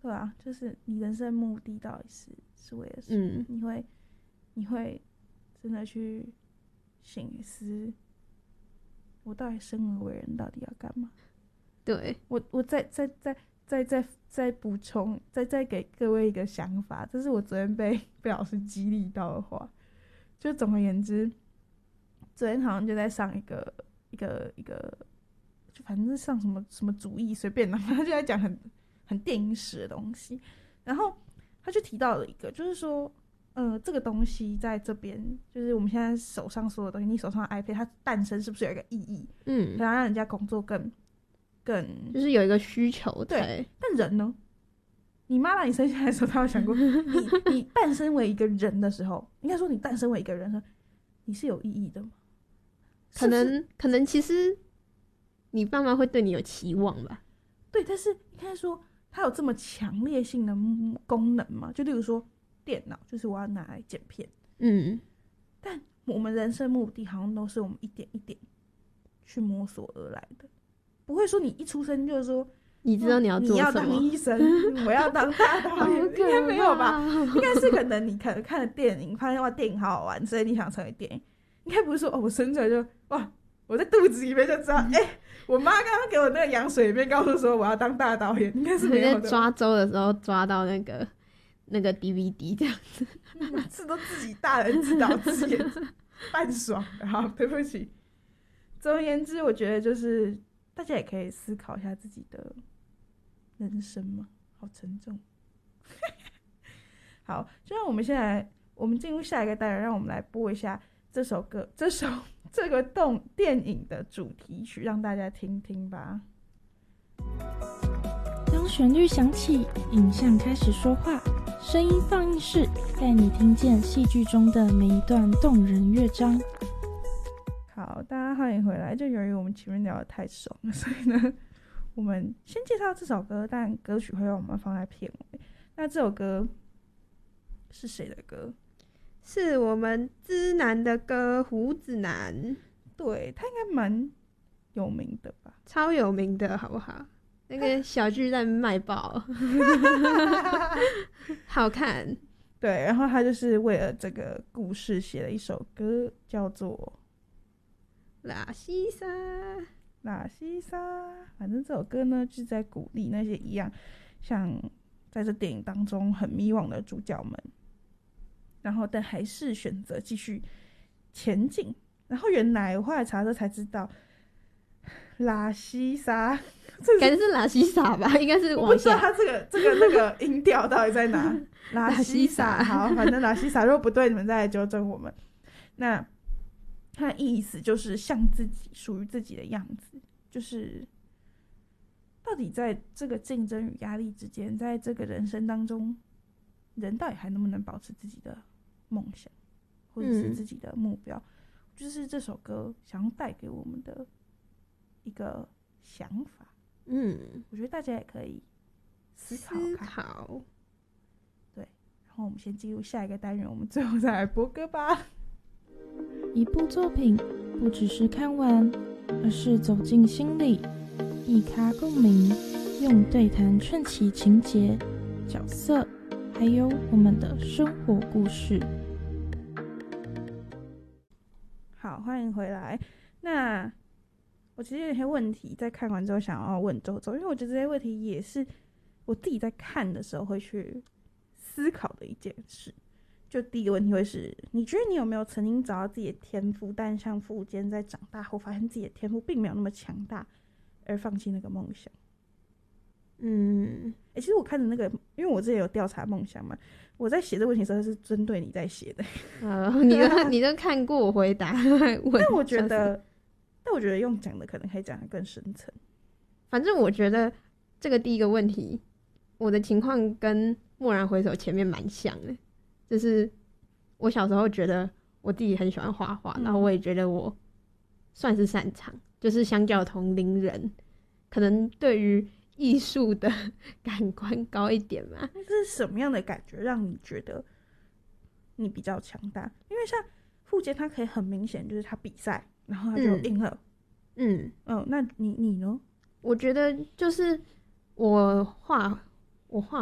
对啊，就是你人生目的到底是为了什么？你会真的去省思，我到底生而为人到底要干嘛？ 对， 我再补充，再给各位一个想法，这是我昨天被老师激励到的话。就总而言之，昨天好像就在上一个，就反正是上什么主义随便啦，他就在讲很电影史的东西。然后他就提到了一个，就是说，这个东西在这边，就是我们现在手上所有东西，你手上的 iPad， 它诞生是不是有一个意义？想要让人家工作更就是有一个需求。 对，但人呢？你妈把你生下来的时候，她有想过，你诞生为一个人的时候，应该说你诞生为一个人的时候，你是有意义的吗？ 可能其实你爸妈会对你有期望吧？ 对，但是应该说它有这么强烈性的功能吗？就例如说电脑，就是我要拿来剪片，但我们人生目的好像都是我们一点一点去摸索而来的，不会说你一出生就是说你知道你要做什么， 你要当医生，我要当大导演，应该没有吧？应该是可能你看了电影，发现哇电影好好玩，所以你想成为电影。应该不是说我生出来就哇，我在肚子里面就知道，我妈刚刚给我那个羊水里面告诉说我要当大导演，应该是没有的。 在抓周的时候抓到那个 DVD 这样子， 这都自己大人自导自演，半爽的。好，对不起。总而言之，我觉得就是大家也可以思考一下自己的人生嘛，好沉重。好，就让我们进入下一个单元，让我们来播一下这个电影的主题曲，让大家听听吧。 当旋律响起，影像开始说话，声音放映室带你听见戏剧中的每一段动人乐章。 好，大家欢迎回来。就由于我们前面聊得太爽了，所以呢，我们先介绍这首歌，但歌曲会让我们放在片尾。那这首歌是谁的歌？ 是我们知男的歌，胡子男。 对，他应该蛮有名的吧？ 超有名的，好不好？那个小巨蛋卖爆，好看。 对，然后他就是为了这个故事写了一首歌，叫做拉西莎。 反正这首歌呢，就是在鼓励那些一样像在这电影当中很迷惘的主角们，然后但还是选择继续前进。然后原来我后来查的时候才知道，拉西莎感觉是拉西莎吧，应该是我不知道他这个那个音调到底在哪。拉西莎，好，反正拉西莎，如果不对，你们再来纠正我们。那它的意思就是像自己，属于自己的样子，就是到底在这个竞争与压力之间，在这个人生当中，人到底还能不能保持自己的梦想，或者是自己的目标？就是这首歌想要带给我们的一个想法。我觉得大家也可以思考。对，然后我们先进入下一个单元，我们最后再来播歌吧。 一部作品不只是看完，而是走进心里，一咖共鸣，用对谈串起情节、角色，还有我们的生活故事。 好，欢迎回来。那我其实有些问题在看完之后想要问周周，因为我觉得这些问题也是我自己在看的时候会去思考的一件事。就第一个问题会是，你觉得你有没有曾经找到自己的天赋，但像富坚在长大后发现自己的天赋并没有那么强大，而放弃那个梦想？其实我看的那个，因为我之前有调查梦想嘛，我在写这个问题的时候是针对你在写的。 你都看过我回答问， 但我觉得用讲的可能可以讲得更深层。 反正我觉得这个第一个问题，我的情况跟蓦然回首前面蛮像的，就是我小时候觉得我自己很喜欢画画，然后我也觉得我算是擅长，就是相较同龄人，可能对于艺术的感官高一点嘛。 那是什么样的感觉让你觉得你比较强大？因为像富坚他可以很明显就是他比赛然后他就赢了。那你呢？ 我觉得就是我画